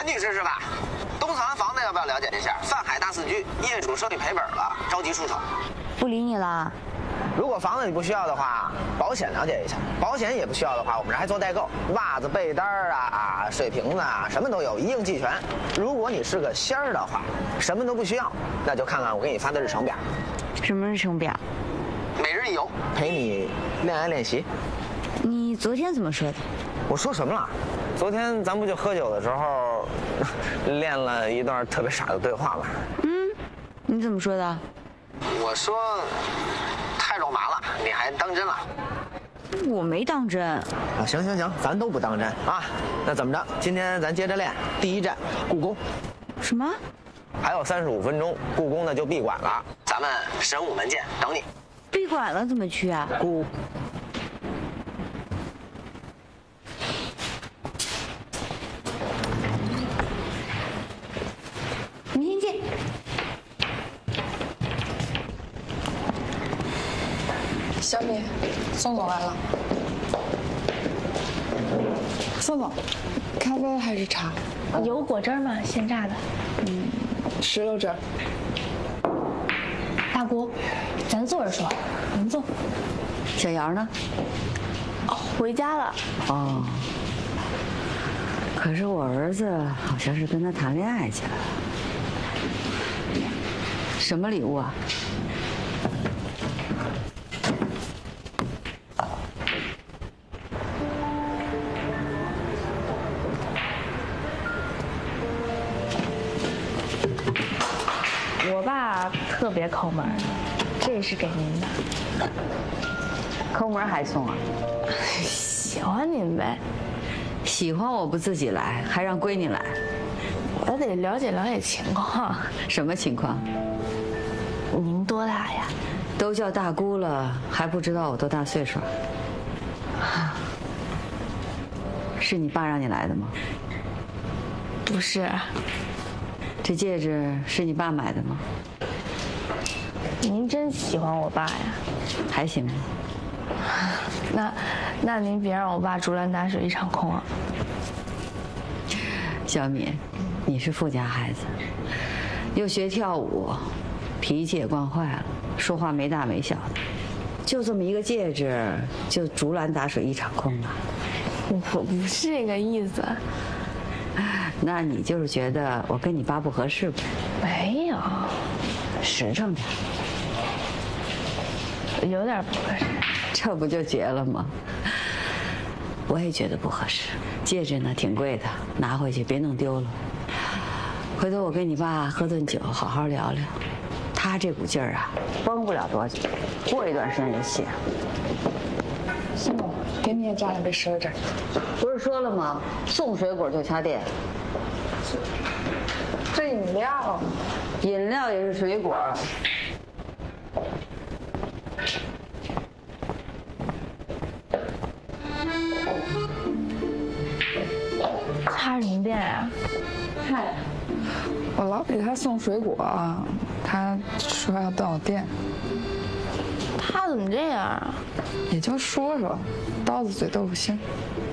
文女士是吧？东四环房子要不要了解一下？泛海大四居，业主生意赔本了，着急出手。 不理你了。 如果房子你不需要的话，保险了解一下；保险也不需要的话，我们这还做代购，袜子、被单啊、水瓶子啊，什么都有，一应俱全。如果你是个仙儿的话，什么都不需要，那就看看我给你发的日程表。 什么日程表？ 每日一游，陪你恋爱练习。 你昨天怎么说的？ 我说什么了？昨天咱不就喝酒的时候练了一段特别傻的对话吗？ 你怎么说的？ 我说太肉麻了，你还当真了？ 我没当真。 啊，行，咱都不当真啊。那怎么着？今天咱接着练。第一站，故宫。 什么？ 还有35分钟，故宫呢就闭馆了。咱们神武门见，等你。 闭馆了怎么去啊？明天见。 小米，宋总来了。宋总，咖啡还是茶？ 有果汁吗？现榨的。 石榴汁。 大姑，咱坐着说，您坐。 小姚呢？ 哦，回家了。 哦。可是我儿子好像是跟他谈恋爱去了。什么礼物啊？ 我爸特别抠门，这是给您的。 抠门还送啊？ 喜欢您呗。 喜欢我不自己来，还让闺女来？ 我得了解了解情况。 什么情况？ 您多大呀？ 都叫大姑了，还不知道我多大岁数？是你爸让你来的吗？ 不是。 这戒指是你爸买的吗？ 您真喜欢我爸呀？ 还行吧。 那您别让我爸竹篮打水一场空啊。 小敏，你是富家孩子，又学跳舞，脾气也惯坏了，说话没大没小的，就这么一个戒指，就竹篮打水一场空啊？ 我不是这个意思。 那你就是觉得我跟你爸不合适呗？ 没有， 实诚点。 有点不合适。 这不就结了吗？我也觉得不合适。戒指呢挺贵的，拿回去别弄丢了。回头我跟你爸喝顿酒，好好聊聊。他这股劲儿啊，绷不了多久，过一段时间就泄。 宋总，给你也榨2杯石榴汁。 不是说了吗？送水果就掐电。 这饮料， 饮料也是水果。 插什么电啊？ 嗨， 我老给他送水果，他说要等我电。 他怎么这样啊？ 也就说说，刀子嘴豆腐心。